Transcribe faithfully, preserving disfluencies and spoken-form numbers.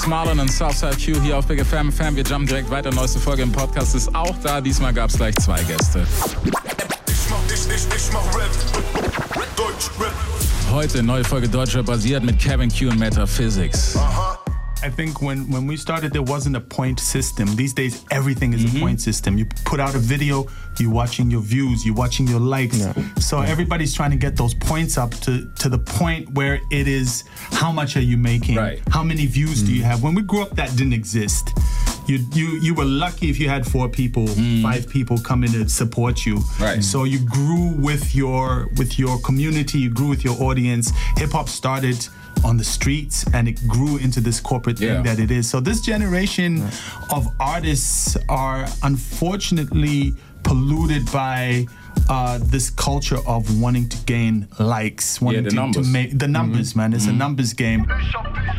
Chris Marlon und Southside Q hier auf Big F M. Fan, wir jumpen direkt weiter. Neueste Folge im Podcast ist auch da. Diesmal gab es gleich zwei Gäste. Ich mach, ich, ich, ich mach Rap. Deutsch Rap. Heute neue Folge Deutschrap basiert mit Kevin Q und Metaphysics. Aha. I think when, when we started, there wasn't a point system. These days, everything is Mm-hmm. a point system. You put out a video, you're watching your views, you're watching your likes. Yeah. So everybody's trying to get those points up to, to the point where it is, how much are you making? Right. How many views do you have? When we grew up, that didn't exist. You, you, you were lucky if you had four people, five people coming to support you. Right. So you grew with your, with your community, you grew with your audience. Hip-hop started on the streets and it grew into this corporate thing Yeah. that it is. So this generation of artists are unfortunately polluted by uh, this culture of wanting to gain likes, wanting the to, to numbers. make the numbers, man. It's a numbers game.